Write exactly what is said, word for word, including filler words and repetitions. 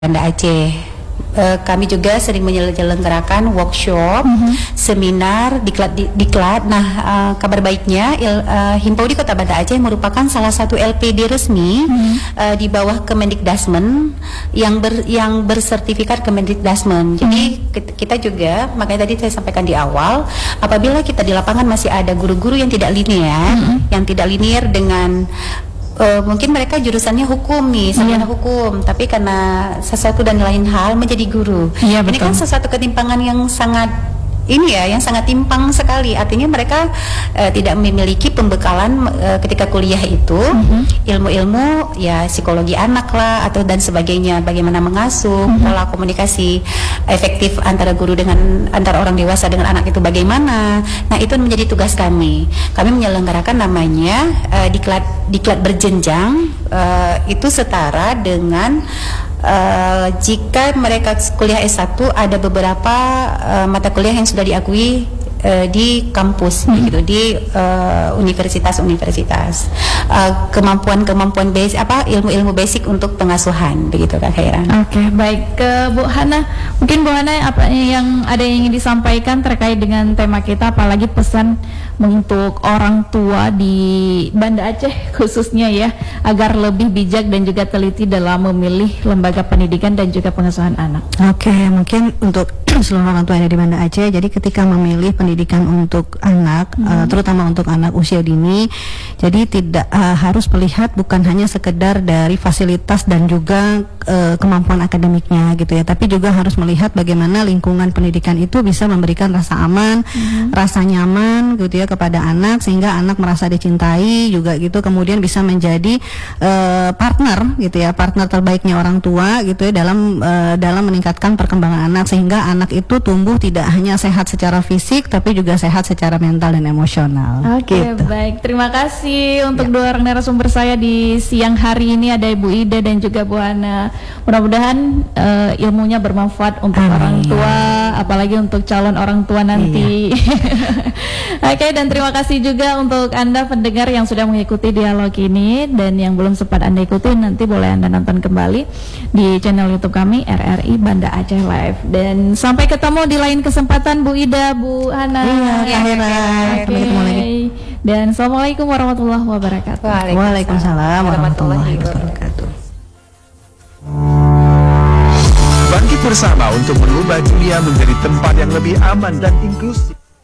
Banda Aceh. Uh, kami juga sering menyelenggarakan workshop, mm-hmm. seminar, diklat, di, diklat. Nah, uh, kabar baiknya il, uh, Himpau di Kota Banda Aceh merupakan salah satu L P D resmi, mm-hmm. uh, di bawah Kemendikdasmen yang ber, yang bersertifikat Kemendikdasmen. Jadi mm-hmm. kita juga, makanya tadi saya sampaikan di awal, apabila kita di lapangan masih ada guru-guru yang tidak linear, mm-hmm. yang tidak linear dengan Uh, mungkin mereka jurusannya hukum nih, sarjana yeah. hukum, tapi karena sesuatu dan lain hal menjadi guru. Yeah, ini betul. Kan sesuatu ketimpangan yang sangat ini ya, yang sangat timpang sekali. Artinya mereka uh, tidak memiliki pembekalan uh, ketika kuliah itu, mm-hmm. ilmu-ilmu ya psikologi anak lah atau dan sebagainya, bagaimana mengasuh, mm-hmm. pola komunikasi efektif antara guru dengan antara orang dewasa dengan anak itu bagaimana. Nah, itu menjadi tugas kami. Kami menyelenggarakan namanya uh, diklat diklat berjenjang, uh, itu setara dengan Uh, jika mereka kuliah S satu ada beberapa uh, mata kuliah yang sudah diakui uh, di kampus, hmm. gitu, di uh, universitas-universitas, uh, kemampuan-kemampuan basic apa ilmu-ilmu basic untuk pengasuhan, begitu Kak Khairan. Oke, okay, baik. Ke Bu Hana, mungkin Bu Hana apa yang ada yang ingin disampaikan terkait dengan tema kita, apalagi pesan untuk orang tua di Banda Aceh khususnya ya, agar lebih bijak dan juga teliti dalam memilih lembaga pendidikan dan juga pengasuhan anak. Oke, okay, mungkin untuk seluruh orang tua yang ada di Banda Aceh, jadi ketika memilih pendidikan untuk anak, hmm. uh, terutama untuk anak usia dini, jadi tidak uh, harus melihat bukan hanya sekedar dari fasilitas dan juga uh, kemampuan akademiknya gitu ya, tapi juga harus melihat bagaimana lingkungan pendidikan itu bisa memberikan rasa aman, hmm. rasa nyaman gitu ya kepada anak, sehingga anak merasa dicintai juga gitu, kemudian bisa menjadi uh, partner gitu ya, partner terbaiknya orang tua gitu ya dalam uh, dalam meningkatkan perkembangan anak, sehingga anak itu tumbuh tidak hanya sehat secara fisik tapi juga sehat secara mental dan emosional. Oke, okay, gitu. Baik, terima kasih untuk ya. dua orang narasumber saya di siang hari ini, ada Ibu Ida dan juga Bu Hana. Mudah-mudahan uh, ilmunya bermanfaat untuk Amin. orang tua, apalagi untuk calon orang tua nanti. Iya. Oke, okay, dan terima kasih juga untuk Anda pendengar yang sudah mengikuti dialog ini, dan yang belum sempat Anda ikuti nanti boleh Anda nonton kembali di channel YouTube kami R R I Banda Aceh Live. Dan sampai ketemu di lain kesempatan Bu Ida, Bu Hana. Iya, ya, Kak. Oke. Okay. Dan Assalamualaikum warahmatullahi wabarakatuh. Waalaikumsalam, Waalaikumsalam warahmatullahi wabarakatuh. Bangkit bersama untuk mengubah dunia menjadi tempat yang lebih aman dan inklusif.